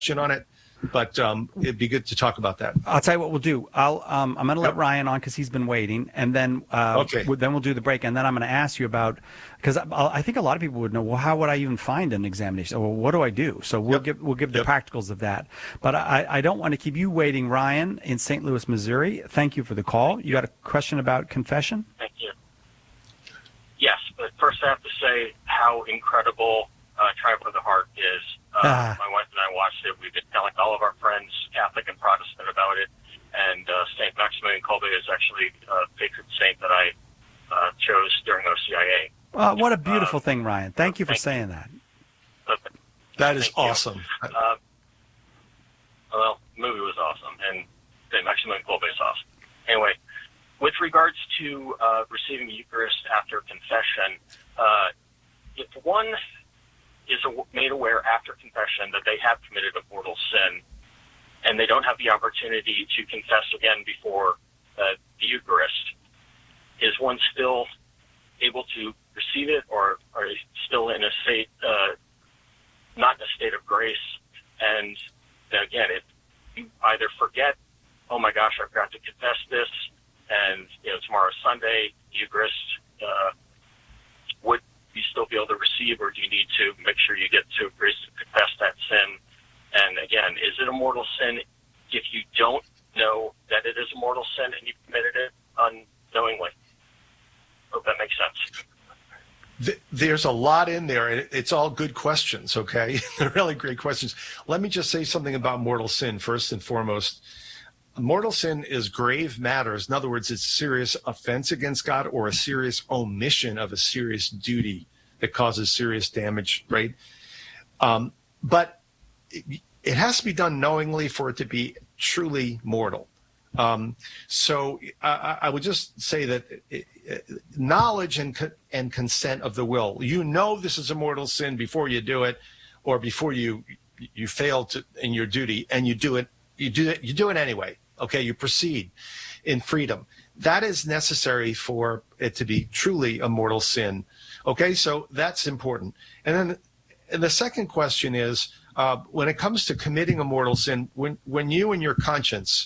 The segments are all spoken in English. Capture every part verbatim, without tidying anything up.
on it, but um, it'd be good to talk about that. I'll tell you what we'll do. I'll um, I'm going to let yep. Ryan on because he's been waiting, and then uh, okay. we'll, then we'll do the break, and then I'm going to ask you about, because I, I think a lot of people would know, well, how would I even find an examination? Well, what do I do? So we'll yep. give we'll give the yep. practicals of that. But I, I don't want to keep you waiting, Ryan, in Saint Louis, Missouri. Thank you for the call. You got a question about confession? Thank you. Yes, but first I have to say how incredible uh, Triumph of the Heart is. Uh, ah. My wife and I watched it. We've been telling all of our friends, Catholic and Protestant, about it. And uh, Saint Maximilian Kolbe is actually a patron saint that I uh, chose during O C I A. Uh, what a beautiful uh, thing, Ryan. Thank you for thank saying you. that. Okay. That is thank awesome. Uh, well, the movie was awesome, and Saint Maximilian Kolbe is awesome. Anyway, with regards to uh, receiving the Eucharist after confession, uh, if one is made aware after confession that they have committed a mortal sin, and they don't have the opportunity to confess again before uh, the Eucharist, is one still able to receive it, or are they still in a state, uh, not in a state of grace? And again, if you either forget, oh my gosh, I forgot to confess this, and you know tomorrow's Sunday, Eucharist, uh, would you still be able to receive, or do you need to make sure you get to grace to confess that sin? And again, is it a mortal sin if you don't know that it is a mortal sin and you committed it unknowingly? Hope that makes sense. There's a lot in there, and it's all good questions, okay? They're really great questions. Let me just say something about mortal sin first and foremost. Mortal sin is grave matters. In other words, it's serious offense against God or a serious omission of a serious duty that causes serious damage, right? Um, but it, it has to be done knowingly for it to be truly mortal. Um, so I, I would just say that it, it, knowledge and co- and consent of the will. You know this is a mortal sin before you do it, or before you you fail to in your duty, and you do it. You do it. You do it anyway. Okay, you proceed in freedom. That is necessary for it to be truly a mortal sin. Okay, so that's important. And then and the second question is, uh, when it comes to committing a mortal sin, when when you and your conscience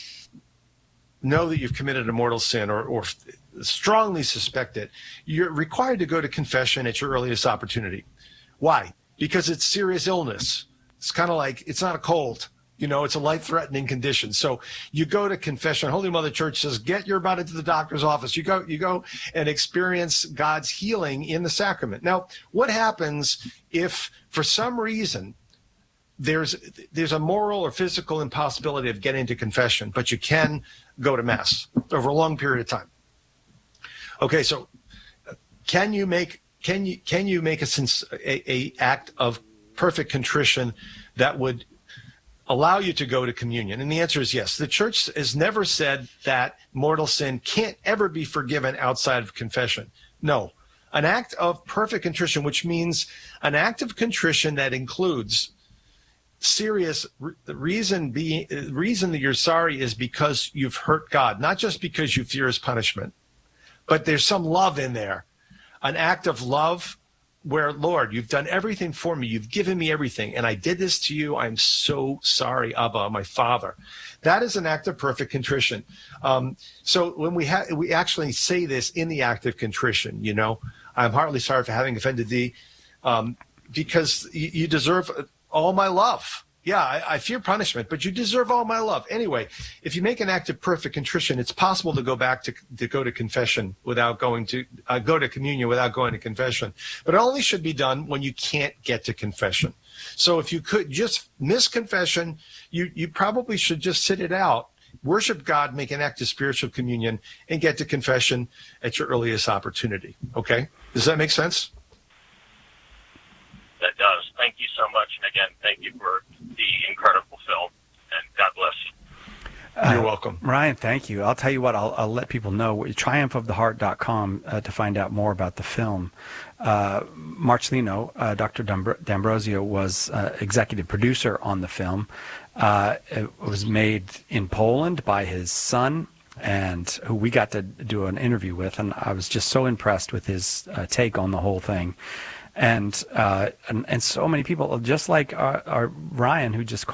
know that you've committed a mortal sin, or, or strongly suspect it, you're required to go to confession at your earliest opportunity. Why? Because it's serious illness. It's kind of like, it's not a cold. You know, it's a life-threatening condition. So you go to confession. Holy Mother Church says, get your butt into the doctor's office. You go, you go and experience God's healing in the sacrament. Now, what happens if, for some reason, there's there's a moral or physical impossibility of getting to confession, but you can go to Mass over a long period of time? Okay, so can you make can you can you make a, a, a act of perfect contrition that would allow you to go to communion? And the answer is yes. The Church has never said that mortal sin can't ever be forgiven outside of confession. No. An act of perfect contrition, which means an act of contrition that includes serious the reason being reason that you're sorry is because you've hurt God, not just because you fear his punishment, but there's some love in there, an act of love where, Lord, you've done everything for me. You've given me everything. And I did this to you. I'm so sorry, Abba, my Father. That is an act of perfect contrition. Um, so when we ha- we actually say this in the act of contrition, you know, I'm heartily sorry for having offended thee, um, because you, you deserve all my love. Yeah, I, I fear punishment, but you deserve all my love. Anyway, if you make an act of perfect contrition, it's possible to go back to, to go to confession without going to, uh, go to communion without going to confession. But it only should be done when you can't get to confession. So if you could just miss confession, you, you probably should just sit it out, worship God, make an act of spiritual communion, and get to confession at your earliest opportunity. Okay? Does that make sense? That does. Thank you so much. And again, thank you for the incredible film. And God bless you. You're uh, welcome. Ryan, thank you. I'll tell you what, I'll, I'll let people know. triumph of the heart dot com uh, to find out more about the film. Uh, Marcelino, uh, Doctor D'Ambro- D'Ambrosio, was uh, executive producer on the film. Uh, it was made in Poland by his son, and who we got to do an interview with. And I was just so impressed with his uh, take on the whole thing. and uh, and, and so many people, just like our, our Ryan, who just